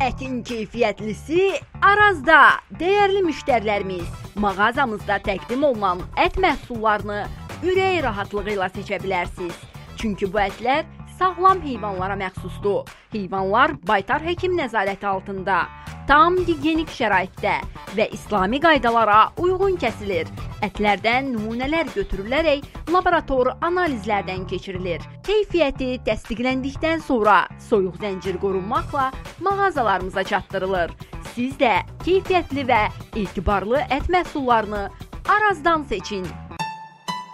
Ətin keyfiyyətlisi Arazda. Dəyərli müştərilərimiz, mağazamızda təqdim olunan ət məhsullarını ürək rahatlığı ilə seçə bilərsiniz. Çünki bu ətlər sağlam heyvanlara məxsusdur. Heyvanlar baytar həkim nəzarəti altında, tam gigiyenik şəraitdə və İslami qaydalara uyğun kəsilir. Ətlərdən nümunələr götürülərək laborator analizlərdən keçirilir. Keyfiyyəti təsdiqləndikdən sonra soyuq zəncir qorunmaqla mağazalarımıza çatdırılır. Siz də keyfiyyətli və etibarlı ət məhsullarını Arazdan seçin.